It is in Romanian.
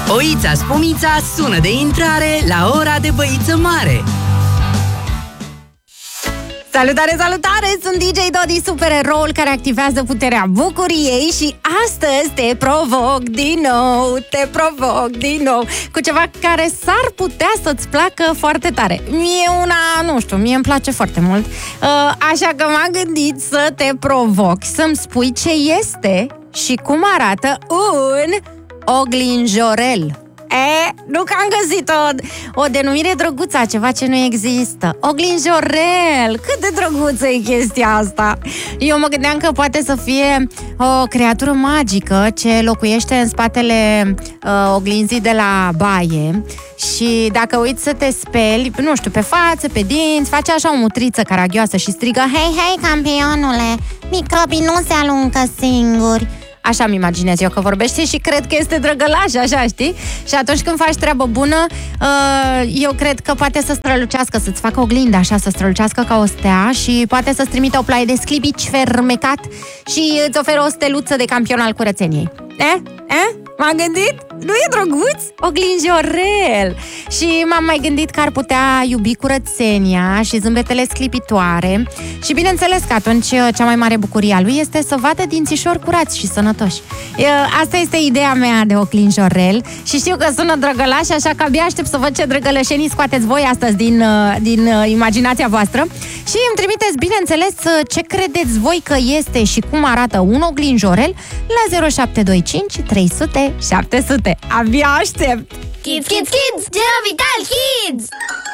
Oița Spumița sună de intrare la ora de băiță mare. Salutare, salutare! Sunt DJ Dodi, supereroul care activează puterea bucuriei și astăzi te provoc din nou cu ceva care s-ar putea să-ți placă foarte tare. Mie îmi place foarte mult, așa că m-am gândit să te provoc, să-mi spui ce este și cum arată un oglinjorel. Nu că am găsit o denumire drăguță, ceva ce nu există. Oglinjorel, cât de drăguță e chestia asta. Eu mă gândeam că poate să fie o creatură magică ce locuiește în spatele oglinzii de la baie. Și dacă uiți să te speli, nu știu, pe față, pe dinți, face așa o mutriță caragioasă și strigă: hei, campionule, microbii nu se aluncă singuri. Așa-mi imaginez eu că vorbește și cred că este drăgălaș, așa, știi? Și atunci când faci treabă bună, eu cred că poate să strălucească, să-ți facă oglindă așa, să strălucească ca o stea și poate să-ți trimită o ploaie de sclipici fermecat și îți oferă o steluță de campion al curățeniei. M-am gândit? Nu e drăguț? Oglinjorel! Și m-am mai gândit că ar putea iubi curățenia și zâmbetele sclipitoare. Și bineînțeles că atunci cea mai mare bucurie a lui este să vadă dințișori curați și sănătoși. Asta este ideea mea de oglinjorel și știu că sună drăgălaș, așa că abia aștept să văd ce drăgălășenii scoateți voi astăzi din imaginația voastră. Și îmi trimiteți, bineînțeles, ce credeți voi că este și cum arată un oglinjorel la 0725 300 700. Abia aștept! Kids, Kids, Kids! Gelo Vital Kids!